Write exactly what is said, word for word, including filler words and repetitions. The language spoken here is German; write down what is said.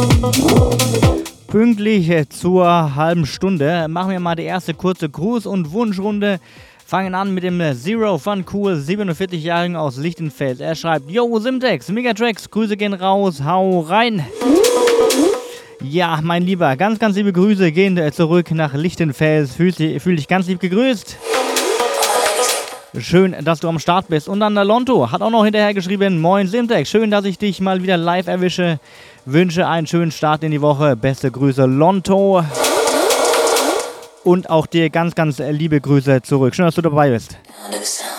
Pünktlich zur halben Stunde machen wir mal die erste kurze Gruß- und Wunschrunde. Fangen an mit dem Zero Fun Cool, siebenundvierzig-Jährigen aus Lichtenfels. Er schreibt, Yo Simtex, Megatracks, Grüße gehen raus, hau rein. Ja, mein Lieber, ganz, ganz liebe Grüße gehen zurück nach Lichtenfels. Fühl, fühl dich ganz lieb gegrüßt. Schön, dass du am Start bist. Und dann der Lonto hat auch noch hinterher geschrieben, Moin Simtex, schön, dass ich dich mal wieder live erwische. Wünsche einen schönen Start in die Woche. Beste Grüße, Lonto. Und auch dir ganz, ganz liebe Grüße zurück. Schön, dass du dabei bist.